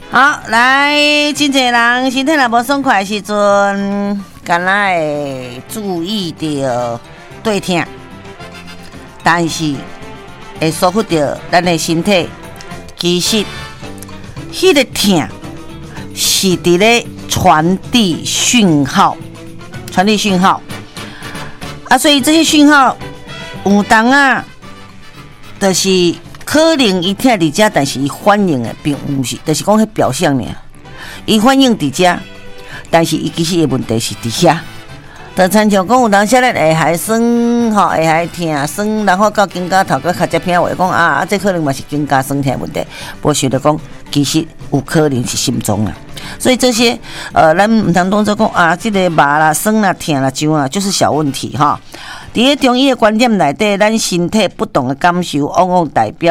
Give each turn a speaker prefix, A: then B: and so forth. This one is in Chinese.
A: 好，来，真侪人身体若无爽快的时阵，敢若会注意到对痛，但是会疏忽到咱的身体，其实迄个痛是伫咧传递讯号，所以这些讯号有当啊，就是可能伊疼伫遮，但是伊反应的并不是，就是讲迄表象尔。伊反应伫遮，但是伊其实的问题是伫遐。就亲像讲有当时咧会害酸，会害疼酸，然后到肩胛头个较接偏话讲啊，这可能嘛是肩胛酸疼问题。无想到讲，其实有可能是心脏啊。所以这些咱唔通当作讲啊，这个麻啦、酸啦、疼啦、痒啊，就是小问题哈。伫咧中医的观点内底，咱身体不同的感受，往往代表